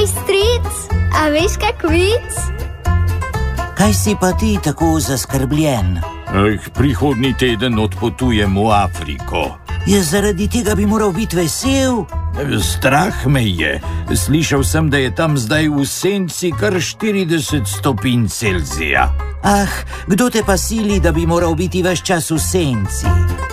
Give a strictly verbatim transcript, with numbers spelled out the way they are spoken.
Hej, stric, a veš kak vic? Kaj si pa ti tako zaskrbljen? Eh, prihodnji teden odpotujem v Afriko. Je zaradi tega bi moral biti vesel? Strah me je. Slišal sem, da je tam zdaj v senci kar štirideset stopinj Celzija. Ah, kdo te pa sili, da bi moral biti ves čas v senci?